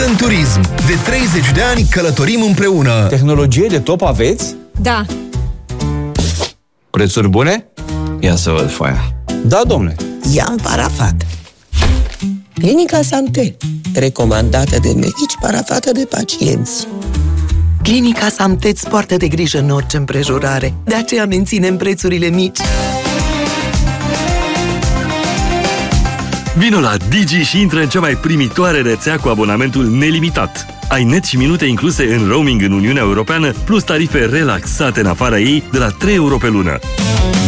Titan Turism. De 30 de ani călătorim împreună. Tehnologie de top aveți? Da. Prețuri bune? Ia să văd foaia. Da, domnule. I-am parafat. Clinica Santé, recomandată de medici, parafată de pacienți. Clinica Santé îți poartă de grijă în orice împrejurare. De aceea menținem prețurile mici. Vino la Digi și intră în cea mai primitoare rețea cu abonamentul nelimitat. Ai net și minute incluse în roaming în Uniunea Europeană, plus tarife relaxate în afara ei de la 3 euro pe lună.